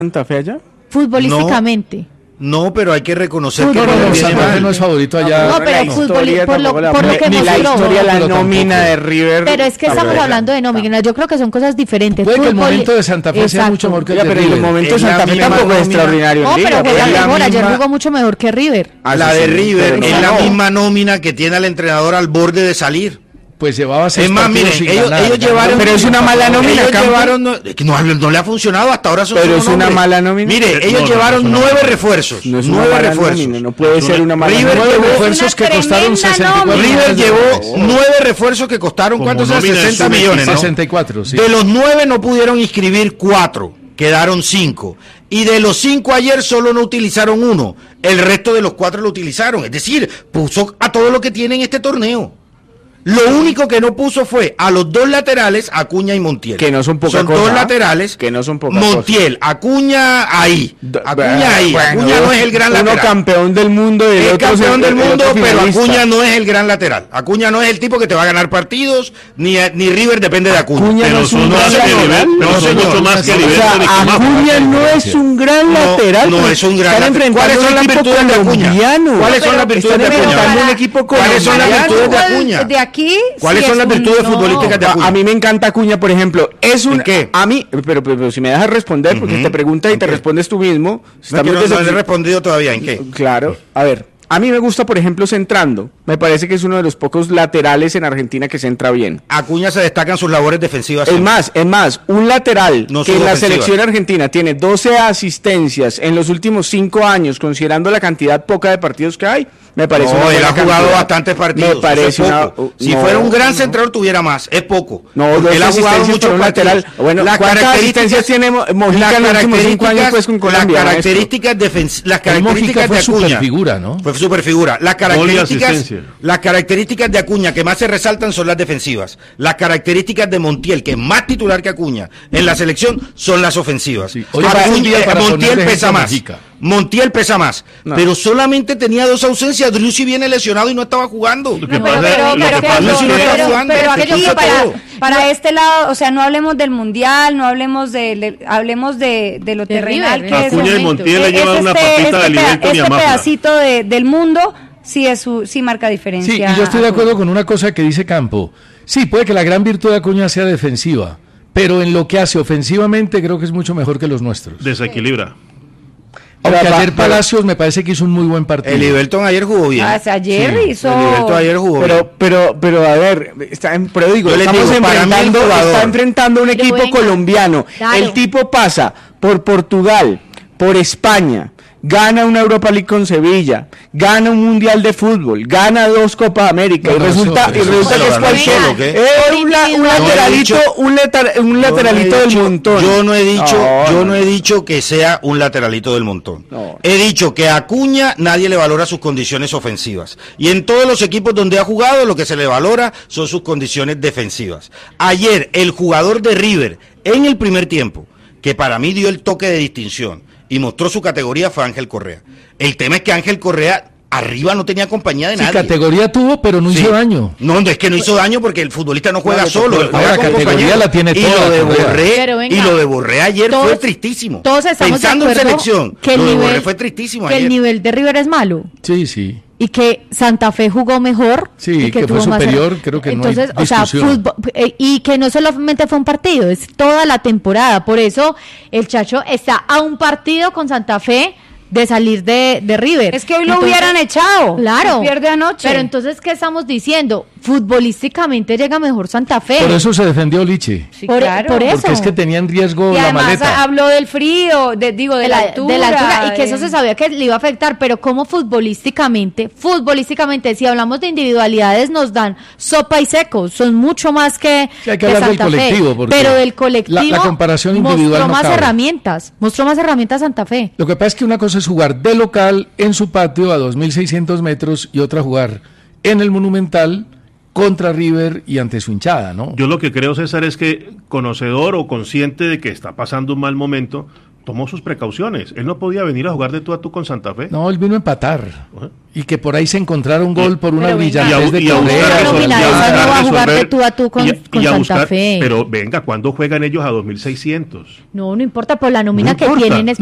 Santa Fe allá? Futbolísticamente. No, pero hay que reconocer que Santa Fe no es favorito allá. No, pero por lo que ni la historia, la nómina de River. Pero es que estamos hablando de nómina, yo creo que son cosas diferentes. Puede que el momento de Santa Fe sea mucho mejor que el de River. Pero el momento de Santa Fe tampoco es extraordinario. No, pero juega mejor, ayer jugó mucho mejor que River. La de River es la misma nómina que tiene al entrenador al borde de salir. Pues llevaba 6 es más, miren, ellos llevaron, pero es una mala nómina. Ellos llevaron, no le ha funcionado hasta ahora. Pero es una mala nómina. Mire, ellos llevaron 9 refuerzos. No es 9 refuerzos. No puede ser una mala nómina. 9 refuerzos que costaron 64 millones. River llevó 9 refuerzos que costaron, ¿cuántos son? 60 millones, ¿no? 64, sí. De los 9 no pudieron inscribir 4, quedaron 5. Y de los 5 ayer solo no utilizaron 1. El resto de los 4 lo utilizaron. Es decir, puso a todo lo que tiene en este torneo. Lo único que no puso fue a los 2 laterales, Acuña y Montiel. Que no son poca cosa. Son 2 laterales. Que no son poca Montiel, cosa. Acuña ahí. Acuña ahí. Bueno, Acuña no es el gran lateral. Uno campeón del mundo. Es campeón del mundo, pero Acuña no es el gran lateral. Acuña no es el tipo que te va a ganar partidos, ni River depende de Acuña. Acuña no es un gran lateral. No, señor. Acuña no es un gran lateral. No es un gran lateral. ¿Cuáles son las virtudes de Acuña? ¿Cuáles son las virtudes de Acuña? ¿Cuáles son las virtudes de Acuña? ¿Cuáles son las virtudes futbolísticas de Acuña? A mí me encanta Acuña, por ejemplo. Es un ¿qué? A mí, pero si me dejas responder, porque te preguntas y te respondes tú mismo. No he respondido todavía. ¿En qué? Claro. A ver, a mí me gusta, por ejemplo, centrando. Me parece que es uno de los pocos laterales en Argentina que centra bien. Acuña se destaca en sus labores defensivas. Es más, un lateral que en la selección argentina tiene 12 asistencias en los últimos 5 años, considerando la cantidad poca de partidos que hay, me parece no, él ha jugado bastantes partidos. Me parece si fuera un gran centrador tuviera más, es poco. No, él ha jugado mucho lateral. Bueno, ¿cuántas asistencias tiene Mojica en los últimos 5 años pues con Colombia? Las características de Acuña. Figura, ¿no? Fue superfigura. Las características de Acuña que más se resaltan son las defensivas. Las características de Montiel, que es más titular que Acuña en la selección, son las ofensivas. Sí. Montiel pesa más. Montiel pesa más, pero solamente tenía 2 ausencias. Driussi viene lesionado y no estaba jugando. Pero aquí para este lado, o sea, no hablemos del mundial, no hablemos hablemos de lo terrenal que es. Acuña y Montiel le llevan una patita de Liverpool y a Mafra. Pedacito del mundo sí marca diferencia. Sí, y yo estoy de acuerdo con una cosa que dice Campo. Sí, puede que la gran virtud de Acuña sea defensiva, pero en lo que hace ofensivamente creo que es mucho mejor que los nuestros. Desequilibra. Aunque ayer Palacios me parece que hizo un muy buen partido. El Everton ayer jugó bien. Ayer hizo. El Everton ayer jugó bien. Pero a ver, está enfrentando un equipo colombiano. Claro. El tipo pasa por Portugal, por España, gana una Europa League con Sevilla, gana un Mundial de Fútbol, gana 2 Copa América, y resulta que es cualquier un lateralito del montón. Yo no he dicho que sea un lateralito del montón. No. He dicho que a Acuña nadie le valora sus condiciones ofensivas. Y en todos los equipos donde ha jugado lo que se le valora son sus condiciones defensivas. Ayer el jugador de River en el primer tiempo, que para mí dio el toque de distinción y mostró su categoría, fue Ángel Correa. El tema es que Ángel Correa arriba no tenía compañía de nadie. Categoría tuvo, pero no hizo daño. No, es que no hizo daño porque el futbolista no juega solo. Ahora categoría la tiene toda. Y lo de Borré ayer fue tristísimo. Todos estamos pensando en selección. Que lo de Borré fue tristísimo que ayer. El nivel de River es malo. Sí. Y que Santa Fe jugó mejor. Sí, y que fue superior, creo que entonces, no hay discusión. O sea, y que no solamente fue un partido, es toda la temporada. Por eso el Chacho está a un partido con Santa Fe de salir de River. Es que hoy lo hubieran echado. Claro. Pierde anoche. Pero entonces, ¿qué estamos diciendo? Futbolísticamente llega mejor Santa Fe. Por eso se defendió Liche. Sí, claro. Por eso. Porque es que tenía en riesgo y la además maleta. Habló del frío, de la altura. Y que eso se sabía que le iba a afectar, pero como futbolísticamente, si hablamos de individualidades, nos dan sopa y seco. Son mucho más que hay que hablar Santa del colectivo. Fe. Pero del colectivo la comparación individual mostró más herramientas Santa Fe. Lo que pasa es que una cosa es jugar de local en su patio a 2.600 metros y otra jugar en el Monumental contra River y ante su hinchada, ¿no? Yo lo que creo, César, es que conocedor o consciente de que está pasando un mal momento, tomó sus precauciones. Él no podía venir a jugar de tú a tú con Santa Fe. No, él vino a empatar. Y que por ahí se encontrara un gol por una brillantez de Correa. No va a jugar de tú a tú con Santa Fe. Pero venga, ¿cuándo juegan ellos a 2.600? No importa, por la nómina que tienen es